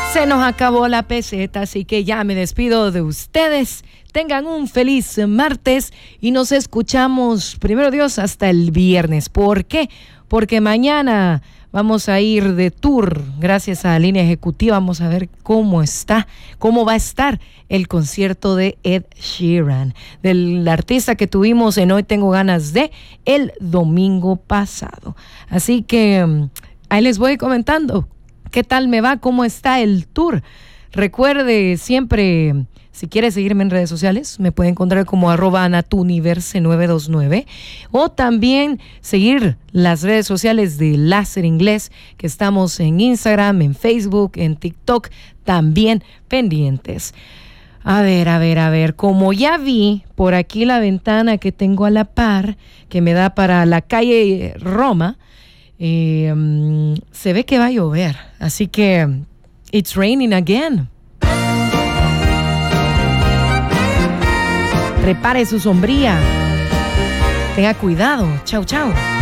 Se nos acabó la peseta, así que ya me despido de ustedes. Tengan un feliz martes y nos escuchamos, primero Dios, hasta el viernes. ¿Por qué? Porque mañana vamos a ir de tour, gracias a Línea Ejecutiva. Vamos a ver cómo va a estar el concierto de Ed Sheeran, del artista que tuvimos en Hoy Tengo Ganas de el domingo pasado. Así que ahí les voy comentando qué tal me va, cómo está el tour. Recuerde siempre, si quiere seguirme en redes sociales, me puede encontrar como @anatuniverse929 o también seguir las redes sociales de Láser Inglés, que estamos en Instagram, en Facebook, en TikTok, también pendientes. A ver, como ya vi por aquí la ventana que tengo a la par, que me da para la calle Roma, se ve que va a llover, así que it's raining again. Prepare su sombrilla. Tenga cuidado. Chau, chau.